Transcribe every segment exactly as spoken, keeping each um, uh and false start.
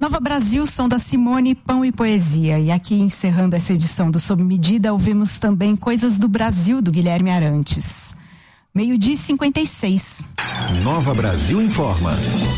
Nova Brasil, som da Simone, Pão e Poesia. E aqui, encerrando essa edição do Sob Medida, ouvimos também Coisas do Brasil, do Guilherme Arantes. Meio-dia e cinquenta e seis. Nova Brasil informa.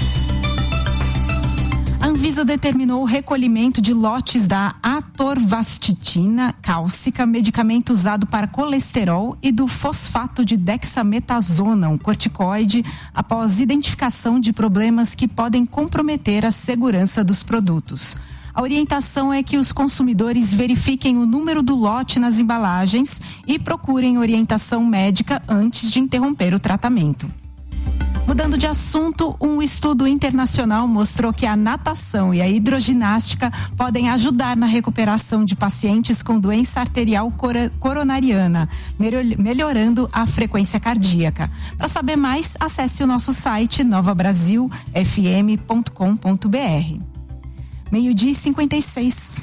A Anvisa determinou o recolhimento de lotes da atorvastatina cálcica, medicamento usado para colesterol, e do fosfato de dexametasona, um corticoide, após identificação de problemas que podem comprometer a segurança dos produtos. A orientação é que os consumidores verifiquem o número do lote nas embalagens e procurem orientação médica antes de interromper o tratamento. Mudando de assunto, um estudo internacional mostrou que a natação e a hidroginástica podem ajudar na recuperação de pacientes com doença arterial coronariana, melhorando a frequência cardíaca. Para saber mais, acesse o nosso site nova brasil f m ponto com ponto b r. Meio-dia e cinquenta e seis.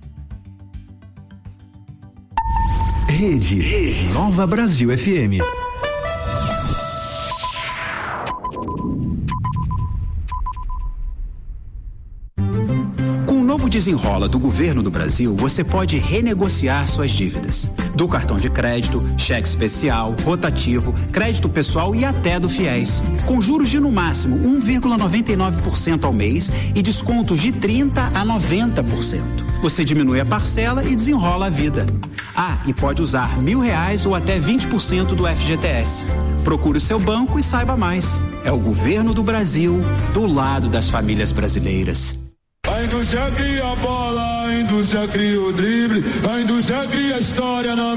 Rede, Rede Nova Brasil F M. novo Desenrola do Governo do Brasil, você pode renegociar suas dívidas. Do cartão de crédito, cheque especial, rotativo, crédito pessoal e até do FIES. Com juros de no máximo um vírgula noventa e nove por cento ao mês e descontos de trinta a noventa por cento. Você diminui a parcela e desenrola a vida. Ah, e pode usar mil reais ou até vinte por cento do F G T S. Procure o seu banco e saiba mais. É o Governo do Brasil, do lado das famílias brasileiras. A indústria cria a bola, a indústria cria o drible, a indústria cria a história na